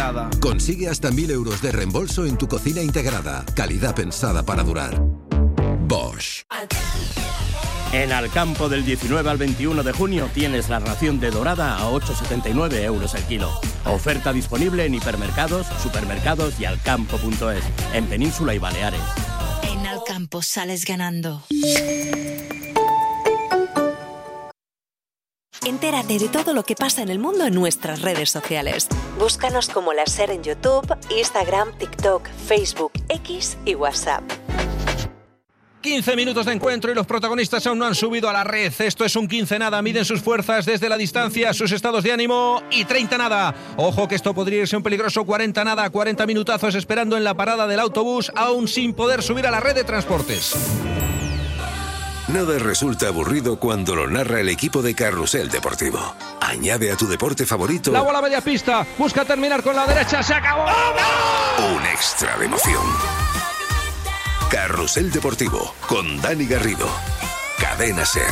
integrada. Consigue hasta 1.000 euros de reembolso en tu cocina integrada. Calidad pensada para durar. Bosch. En Alcampo del 19 al 21 de junio tienes la ración de dorada a 8,79 euros el kilo. Oferta disponible en hipermercados, supermercados y alcampo.es, en Península y Baleares. En Alcampo sales ganando. Entérate de todo lo que pasa en el mundo en nuestras redes sociales. Búscanos como La SER en YouTube, Instagram, TikTok, Facebook, X y WhatsApp. 15 minutos de encuentro y los protagonistas aún no han subido a la red. Esto es un 15 nada. Miden sus fuerzas desde la distancia, sus estados de ánimo y 30 nada. Ojo que esto podría irse un peligroso 40 nada. 40 minutazos esperando en la parada del autobús, aún sin poder subir a la red de transportes. Nada resulta aburrido cuando lo narra el equipo de Carrusel Deportivo. Añade a tu deporte favorito La bola media pista, busca terminar con la derecha, se acabó. un extra de emoción. Carrusel Deportivo con Dani Garrido. Cadena SER.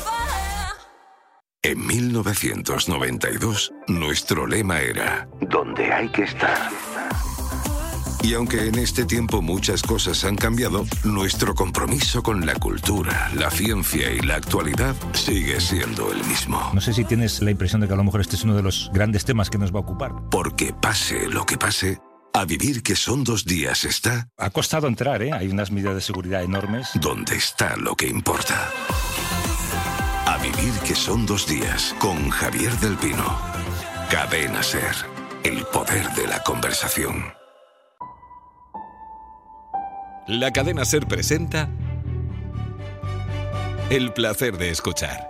En 1992, nuestro lema era ¿dónde hay que estar? Y aunque en este tiempo muchas cosas han cambiado, nuestro compromiso con la cultura, la ciencia y la actualidad sigue siendo el mismo. No sé si tienes la impresión de que a lo mejor este es uno de los grandes temas que nos va a ocupar. Porque pase lo que pase, a vivir que son 2 días está... Ha costado entrar, ¿eh? Hay unas medidas de seguridad enormes. Donde está lo que importa. A vivir que son 2 días con Javier del Pino. Cadena SER. El poder de la conversación. La cadena SER presenta El placer de escuchar.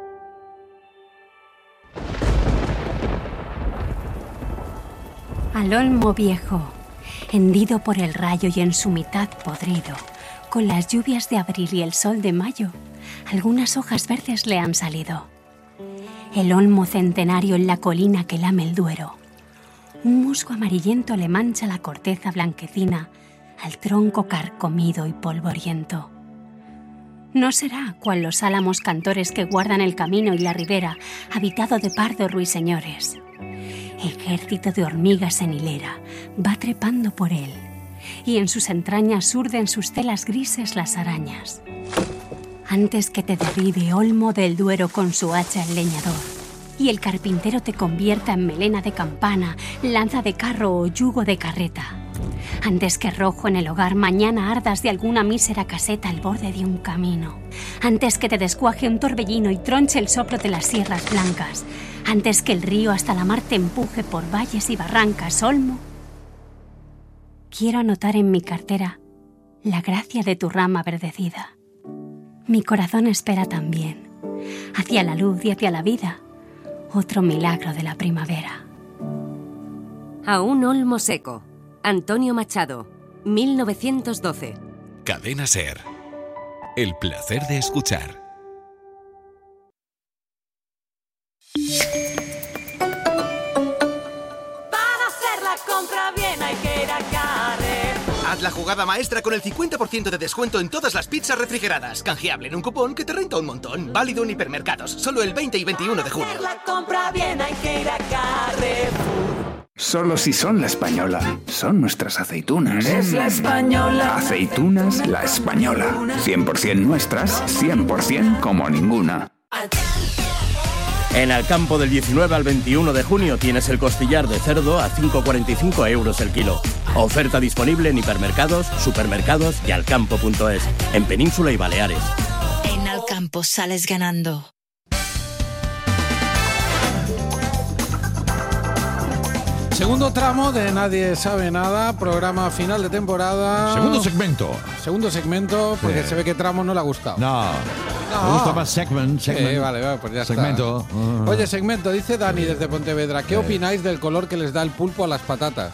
Al olmo viejo, hendido por el rayo y en su mitad podrido, con las lluvias de abril y el sol de mayo, algunas hojas verdes le han salido. El olmo centenario en la colina que lame el Duero. Un musgo amarillento le mancha la corteza blanquecina al tronco carcomido y polvoriento. No será cual los álamos cantores que guardan el camino y la ribera, habitado de pardos ruiseñores. Ejército de hormigas en hilera va trepando por él, y en sus entrañas urden sus telas grises las arañas. Antes que te derribe olmo del Duero con su hacha el leñador, y el carpintero te convierta en melena de campana, lanza de carro o yugo de carreta. Antes que rojo en el hogar mañana ardas de alguna mísera caseta al borde de un camino. Antes que te descuaje un torbellino y tronche el soplo de las sierras blancas. Antes que el río hasta la mar te empuje por valles y barrancas, olmo. Quiero anotar en mi cartera la gracia de tu rama verdecida. Mi corazón espera también, hacia la luz y hacia la vida, otro milagro de la primavera. A un olmo seco. Antonio Machado, 1912. Cadena SER. El placer de escuchar. Para hacer la compra bien hay que ir a Carrefour. Haz la jugada maestra con el 50% de descuento en todas las pizzas refrigeradas. Canjeable en un cupón que te renta un montón. Válido en hipermercados. Solo el 20 y 21 de junio. Para hacer la compra bien hay que ir a Carrefour. Solo si son La Española. Son nuestras aceitunas. Es La Española. Aceitunas La Española. 100% nuestras, 100% como ninguna. En Alcampo del 19 al 21 de junio tienes el costillar de cerdo a 5,45 euros el kilo. Oferta disponible en hipermercados, supermercados y alcampo.es, en Península y Baleares. En Alcampo sales ganando. Segundo tramo de Nadie Sabe Nada, programa final de temporada. Segundo segmento. Segundo segmento, porque Sí. se ve que tramo no le ha gustado. No. Me gusta más segment. Vale, pues ya segmento. está. Oye, segmento, dice Dani desde Pontevedra. ¿Qué opináis del color que les da el pulpo a las patatas?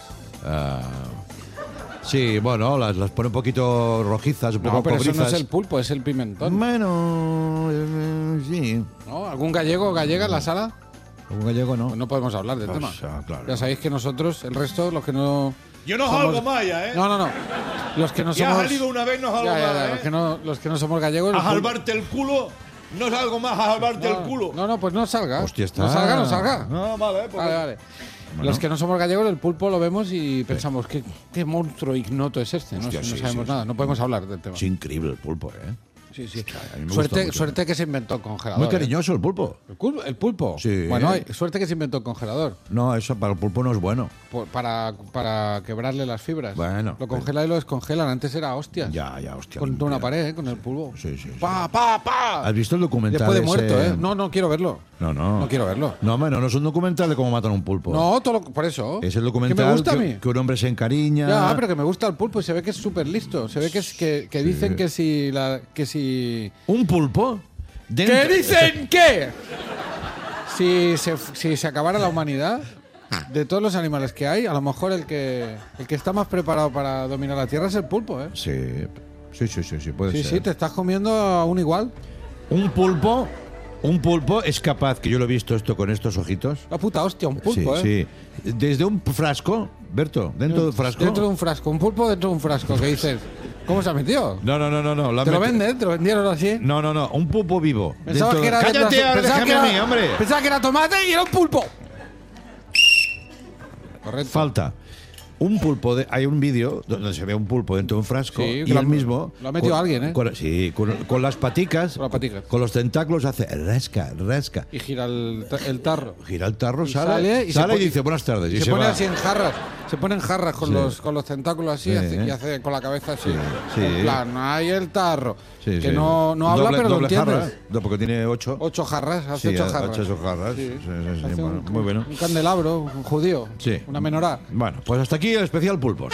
Sí, bueno, las pone un poquito rojizas, un poco No, pero eso cobrizas. no es el pulpo, es el pimentón. Bueno, sí. ¿No? ¿Algún gallego o gallega en la sala? Un gallego no. Pues no podemos hablar del tema. Claro. Ya sabéis que nosotros, el resto, los que no... Yo no somos- salgo maya, ¿eh? No. Los que no Ya somos... has salido una vez, no salgo Ya, más, ¿eh? los que no somos gallegos... A salvarte el culo, no salgo más a salvarte el culo. No, pues no salga. Hostia, está. No salga. No, vale, pues Vale. Bueno. Los que no somos gallegos, el pulpo lo vemos y pensamos, ¿qué monstruo ignoto es este? Hostia, no sí, sabemos nada, no podemos hablar del tema. Es increíble el pulpo, ¿eh? Sí, sí. A mí me gusta mucho. Suerte que se inventó el congelador. Muy cariñoso el pulpo. ¿El pulpo? Sí. Bueno, suerte que se inventó el congelador. No, eso para el pulpo no es bueno. Para quebrarle las fibras. Bueno. Lo congelan y lo descongelan. Antes era hostias. Ya, hostia. Contra una pared, con el pulpo. Sí, sí. ¡Pa, pa, pa! ¿Has visto el documental Después de ese? muerto, ¿eh? No quiero verlo. No. No quiero verlo. No, hombre, no es un documental de cómo matan a un pulpo. No, por eso. Es el documental que me gusta a mí. que un hombre se encariña. Ya, pero que me gusta el pulpo y se ve que es súper listo. Se ve que dicen que si... ¿Un pulpo? ¿Qué dicen qué? Si se acabara la humanidad, de todos los animales que hay, a lo mejor el que está más preparado para dominar la Tierra es el pulpo, ¿eh? Sí, puede ser. Sí, te estás comiendo a un igual. Un pulpo es capaz, que yo lo he visto esto con estos ojitos. La puta hostia, un pulpo, ¿eh? Sí, desde un frasco, Berto, dentro de un frasco. Dentro de un frasco, un pulpo dentro de un frasco, ¿qué dices? ¿Cómo se ha metido? No. ¿Te lo venden? ¿Te lo vendieron así? No, un pulpo vivo. Pensaba que era ¡Cállate ahora, déjame a mí, hombre! Pensaba que era tomate y era un pulpo. Correcto. Falta. Un pulpo, hay un vídeo donde se ve un pulpo dentro de un frasco y él mismo... Lo ha metido alguien, ¿eh? Con las paticas, con los tentáculos hace rasca. Y gira el tarro. Gira el tarro, Y sale y dice buenas tardes. Y se pone va. así en jarras. Se pone en jarras con los tentáculos así y hace con la cabeza así. En plan, ahí el tarro. Que no habla, pero lo entiendes. Jarra, porque tiene 8. 8 jarras, hace 8 jarras. 8 jarras. Sí, bueno, muy bueno. Un candelabro, un judío. Sí. Una menorá. Bueno, pues hasta aquí el especial pulpos.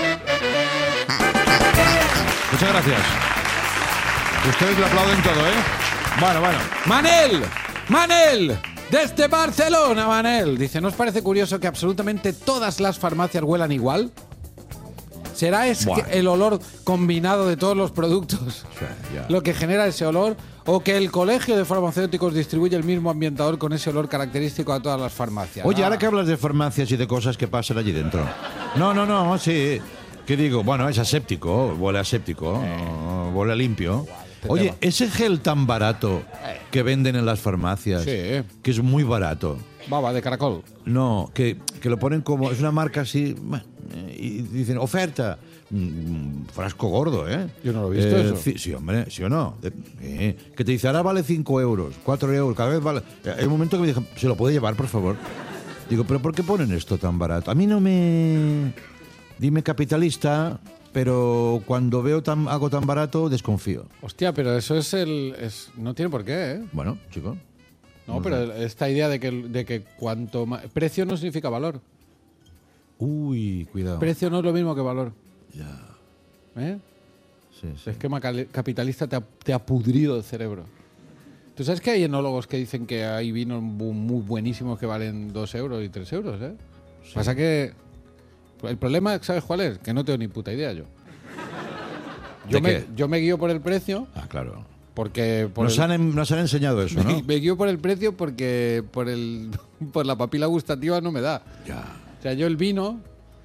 Muchas gracias. Ustedes le aplauden todo, ¿eh? Bueno. ¡Manel! Desde Barcelona, Manel. Dice, ¿no os parece curioso que absolutamente todas las farmacias huelan igual? ¿Será el olor combinado de todos los productos lo que genera ese olor? ¿O que el colegio de farmacéuticos distribuye el mismo ambientador con ese olor característico a todas las farmacias? Oye, ahora que hablas de farmacias y de cosas que pasan allí dentro. No, sí. ¿Qué digo? Bueno, es aséptico, huele aséptico, huele limpio. Oye, ese gel tan barato que venden en las farmacias, que es muy barato. Baba de caracol. No, que lo ponen como... Es una marca así... Y dicen, oferta. Frasco gordo, ¿eh? Yo no lo he visto eso. Sí, hombre, ¿sí o no? Que te dice, ahora vale 5 euros, 4 euros, cada vez vale... Hay un momento que me dije, ¿se lo puede llevar, por favor? Digo, ¿pero por qué ponen esto tan barato? A mí no me... Dime capitalista... Pero cuando veo algo tan barato, desconfío. Hostia, pero eso no tiene por qué, ¿eh? Bueno, chico. No, pero esta idea de que cuanto más... Precio no significa valor. Uy, cuidado. Precio no es lo mismo que valor. Ya. ¿Eh? Sí. El esquema capitalista te ha pudrido el cerebro. ¿Tú sabes que hay enólogos que dicen que hay vinos muy buenísimos que valen 2 euros y 3 euros, ¿eh? Sí. Pasa que... El problema, ¿sabes cuál es? Que no tengo ni puta idea yo. Yo me guío por el precio. Ah, claro. Porque nos han enseñado eso, ¿no? Me guío por el precio porque por la papila gustativa no me da. Ya. O sea, yo el vino,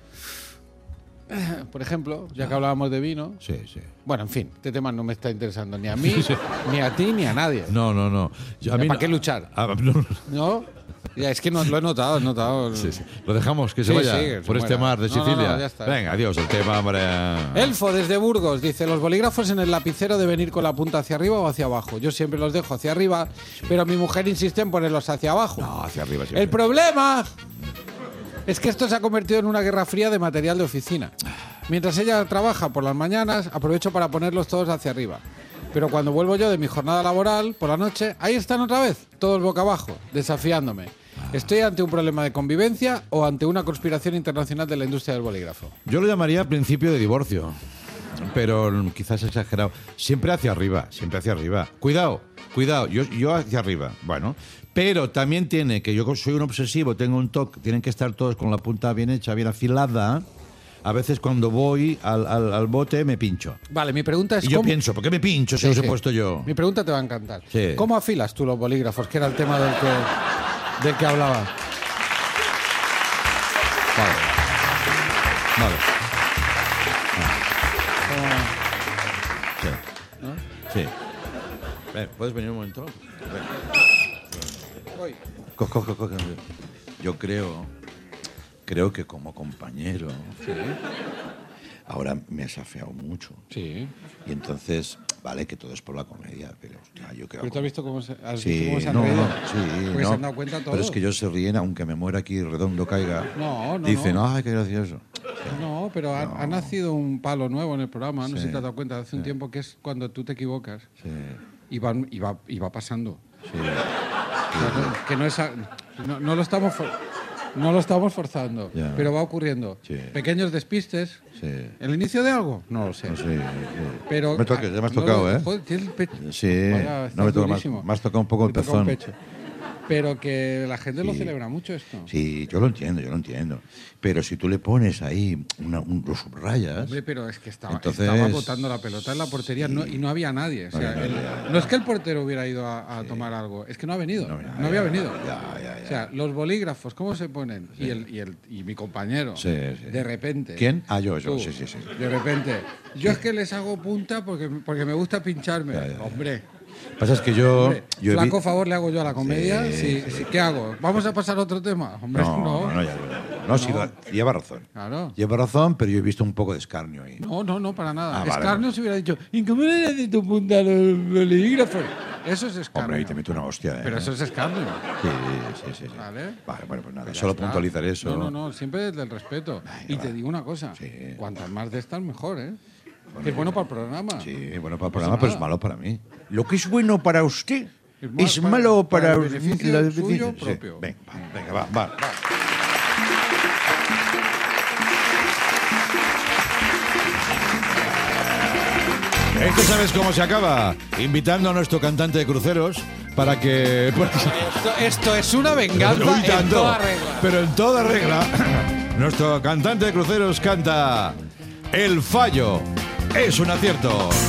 por ejemplo, ya que hablábamos de vino. Sí. Bueno, en fin, este tema no me está interesando ni a mí, ni a ti, ni a nadie. No. ¿Para qué luchar? ¿No? Ya, es que lo he notado. Sí. Lo dejamos, que se vaya por este mar de Sicilia. No, ya está. Venga, adiós, el tema, hombre. Elfo, desde Burgos, dice, los bolígrafos en el lapicero deben ir con la punta hacia arriba o hacia abajo. Yo siempre los dejo hacia arriba, pero mi mujer insiste en ponerlos hacia abajo. No, hacia arriba siempre. El problema es que esto se ha convertido en una guerra fría de material de oficina. Mientras ella trabaja por las mañanas, aprovecho para ponerlos todos hacia arriba. Pero cuando vuelvo yo de mi jornada laboral, por la noche, ahí están otra vez, todos boca abajo, desafiándome. ¿Estoy ante un problema de convivencia o ante una conspiración internacional de la industria del bolígrafo? Yo lo llamaría principio de divorcio, pero quizás exagerado. Siempre hacia arriba. Cuidado, yo hacia arriba. Bueno, pero también tiene que yo soy un obsesivo, tengo un toque, tienen que estar todos con la punta bien hecha, bien afilada. A veces cuando voy al bote me pincho. Vale, mi pregunta es... Y yo pienso, ¿por qué me pincho si los he puesto yo? Mi pregunta te va a encantar. Sí. ¿Cómo afilas tú los bolígrafos? Que era el tema del que hablaba. Vale. Sí. ¿Puedes venir un momento? Voy. Yo creo creo que como compañero, ahora me has afeado mucho. Sí. Y entonces, vale, que todo es por la comedia, pero hostia, yo creo... ¿Pero tú has visto cómo se, han Sí, reído? sí, Pues se han dado cuenta todos. pero es que ellos se ríen, aunque me muera aquí redondo caiga. No. Dicen, ay, qué gracioso. No, pero ha nacido un palo nuevo en el programa, no sé Sí. si te has dado cuenta, hace un tiempo, que es cuando tú te equivocas. Sí. Y va pasando. Sí. Que no es... No lo estamos... No lo estamos forzando, Ya. pero va ocurriendo. Sí. Pequeños despistes. Sí. ¿El inicio de algo? No lo sé. No sé, sí. Pero, me toques, ya me has no, tocado, ¿eh? Joder, tienes el pecho. Sí, Vaya, estás no me toca más. durísimo. Me has tocado un poco el Me toca un pezón. pecho. Pero que la gente lo Sí. celebra mucho esto. Sí, yo lo entiendo. Pero si tú le pones ahí lo subrayas... Hombre, pero es que estaba Entonces- botando la pelota en la portería y no había nadie. O sea, no es que el portero hubiera ido a tomar algo, es que no ha venido. No había venido. O sea, los bolígrafos, ¿cómo se ponen? Y mi compañero, Sí. de repente. ¿Quién? Ah, yo, tú, sí. De repente. Yo es que les hago punta porque me gusta pincharme. Hombre. Pasa es que yo... Hombre, yo he vi- flaco favor le hago yo a la comedia. Sí. ¿Qué hago? ¿Vamos a pasar a otro tema? Hombre, No, sí, lleva razón. Claro. Lleva razón, pero yo he visto un poco de escarnio ahí. No, para nada. Ah, vale, Escarnio se hubiera dicho, ¿y cómo le haces tu punta a los bolígrafos? Eso es escarnio. Hombre, ahí te meto una hostia, ¿eh? Pero eso es escarnio. Sí. ¿Vale? Vale, bueno, pues nada, Pues ya solo está. puntualizar eso. No, siempre desde el respeto. Y te digo una cosa, cuantas más de estas, mejor, ¿eh? Que es bueno para el programa. Sí, bueno para el No programa, pasa pero es nada. malo para mí. Lo que es bueno para usted Es es malo para el beneficio la- suyo sí. propio. Venga, va. Esto sabes cómo se acaba, invitando a nuestro cantante de cruceros para que... Esto es una venganza Uy, en tanto, toda regla. pero en toda regla. Nuestro cantante de cruceros canta El fallo es un acierto.